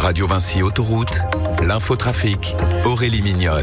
Radio Vinci Autoroute, l'infotrafic, Aurélie Mignonne.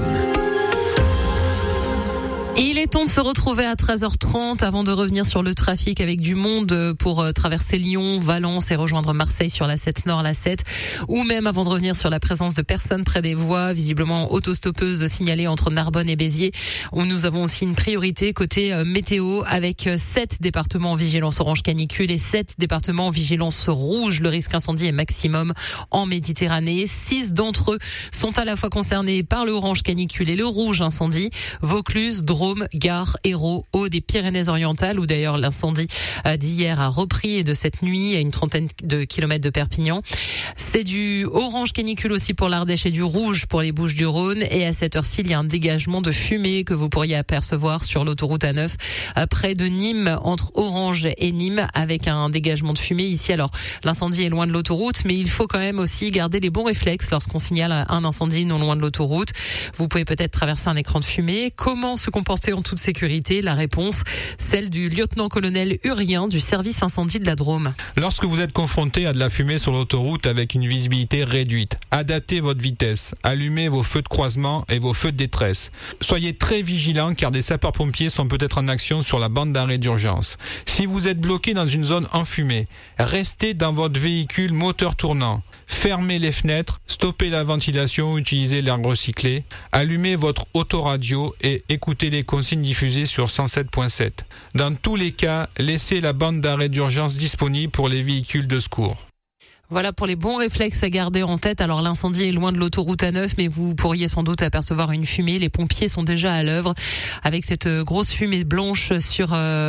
Et il est temps de se retrouver à 13h30 avant de revenir sur le trafic avec du monde pour traverser Lyon, Valence et rejoindre Marseille sur la 7 Nord, la 7, ou même avant de revenir sur la présence de personnes près des voies, visiblement autostoppeuses signalées entre Narbonne et Béziers, où nous avons aussi une priorité côté météo avec 7 départements en vigilance orange canicule et 7 départements en vigilance rouge. Le risque incendie est maximum en Méditerranée. 6 d'entre eux sont à la fois concernés par le orange canicule et le rouge incendie. Vaucluse, Drôme, Gare, Hérault, Aude des Pyrénées-Orientales, où d'ailleurs l'incendie d'hier a repris et de cette nuit à une trentaine de kilomètres de Perpignan. C'est du orange canicule aussi pour l'Ardèche et du rouge pour les Bouches-du-Rhône. Et à cette heure-ci, il y a un dégagement de fumée que vous pourriez apercevoir sur l'autoroute A9 près de Nîmes, entre Orange et Nîmes, avec un dégagement de fumée ici. Alors, l'incendie est loin de l'autoroute, mais il faut quand même aussi garder les bons réflexes lorsqu'on signale un incendie non loin de l'autoroute. Vous pouvez peut-être traverser un écran de fumée. Comment se comporter en toute sécurité? La réponse, celle du lieutenant-colonel Urien du service incendie de la Drôme. Lorsque vous êtes confronté à de la fumée sur l'autoroute avec une visibilité réduite, adaptez votre vitesse, allumez vos feux de croisement et vos feux de détresse. Soyez très vigilants car des sapeurs-pompiers sont peut-être en action sur la bande d'arrêt d'urgence. Si vous êtes bloqué dans une zone enfumée, restez dans votre véhicule moteur tournant. Fermez les fenêtres, stoppez la ventilation, utilisez l'air recyclé, allumez votre autoradio et écoutez les consignes diffusées sur 107.7. Dans tous les cas, laissez la bande d'arrêt d'urgence disponible pour les véhicules de secours. Voilà pour les bons réflexes à garder en tête. Alors l'incendie est loin de l'autoroute A9, mais vous pourriez sans doute apercevoir une fumée. Les pompiers sont déjà à l'œuvre avec cette grosse fumée blanche sur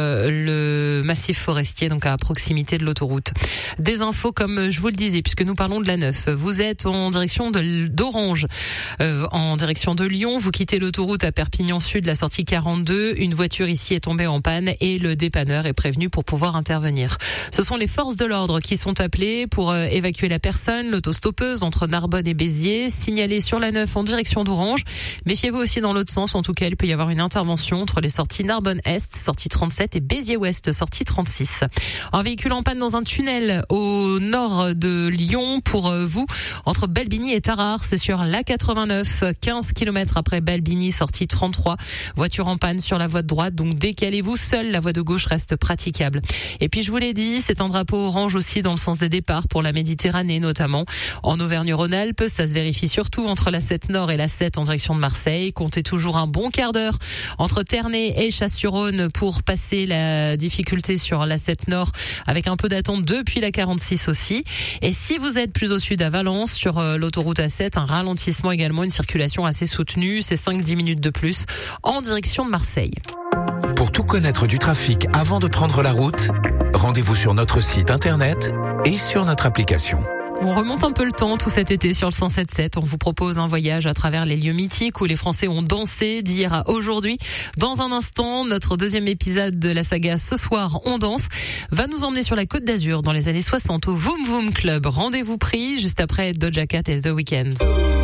le massif forestier, donc à proximité de l'autoroute. Des infos comme je vous le disais, puisque nous parlons de la 9. Vous êtes en direction d'Orange, en direction de Lyon. Vous quittez l'autoroute à Perpignan Sud, la sortie 42. Une voiture ici est tombée en panne et le dépanneur est prévenu pour pouvoir intervenir. Ce sont les forces de l'ordre qui sont appelées pour évacuer la personne, l'autostoppeuse entre Narbonne et Béziers, signalée sur la 9 en direction d'Orange. Méfiez-vous aussi dans l'autre sens, en tout cas il peut y avoir une intervention entre les sorties Narbonne-Est, sortie 37 et Béziers-Ouest, sortie 36. Un véhicule en panne dans un tunnel au nord de Lyon pour vous, entre Balbigny et Tarare, c'est sur l'A89, 15 km après Balbigny, sortie 33. Voiture en panne sur la voie de droite, donc décalez-vous, seule la voie de gauche reste praticable. Et puis je vous l'ai dit, c'est un drapeau orange aussi dans le sens des départs pour la Méditerranée notamment. En Auvergne-Rhône-Alpes, ça se vérifie surtout entre la 7 Nord et la 7 en direction de Marseille. Comptez toujours un bon quart d'heure entre Ternay et Chasse-sur-Rhône pour passer la difficulté sur la 7 Nord avec un peu d'attente depuis la 46 aussi. Et si vous êtes plus au sud à Valence, sur l'autoroute A7, un ralentissement également, une circulation assez soutenue, c'est 5-10 minutes de plus en direction de Marseille. Pour tout connaître du trafic avant de prendre la route, rendez-vous sur notre site internet et sur notre application. On remonte un peu le temps tout cet été sur le 107.7. On vous propose un voyage à travers les lieux mythiques où les Français ont dansé d'hier à aujourd'hui. Dans un instant, notre deuxième épisode de la saga Ce soir, on danse va nous emmener sur la Côte d'Azur dans les années 60 au Vroom Vroom Club. Rendez-vous pris juste après Doja Cat et The Weeknd.